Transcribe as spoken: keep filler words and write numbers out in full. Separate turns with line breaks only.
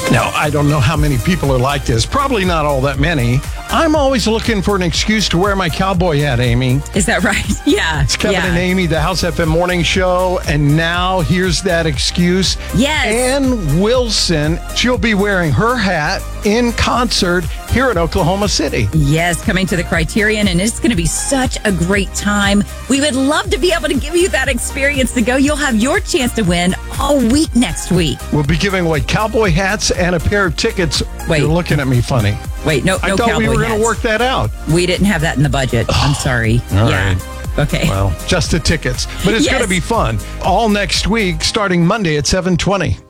Now, I don't know how many people are like this. Probably not all that many. I'm always looking for an excuse to wear my cowboy hat, Amy.
Is that right? Yeah.
It's Kevin
yeah.
and Amy, the House F M Morning Show. And now here's that excuse.
Yes.
Ann Wilson, she'll be wearing her hat in concert here in Oklahoma City.
Yes, coming to the Criterion, and it's going to be such a great time. We would love to be able to give you that experience to go. You'll have your chance to win all week next week.
We'll be giving away cowboy hats and a pair of tickets.
Wait.
You're looking at me funny.
Wait, no,
I
no
thought
cowboy
we were going
hats.
to work that out.
We didn't have that in the budget. I'm sorry.
All
yeah.
right.
Okay.
Well, just the tickets. But it's
Yes.
going to be fun. All next week, starting Monday at seven twenty.